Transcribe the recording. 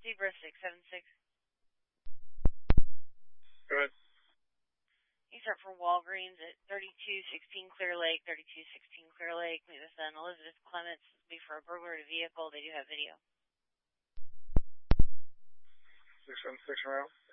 Zebra 676. Go ahead. You start for Walgreens at 3216 Clear Lake, 3216 Clear Lake. Meet with Elizabeth Clements. This will be for a burglary vehicle. They do have video. 676 around.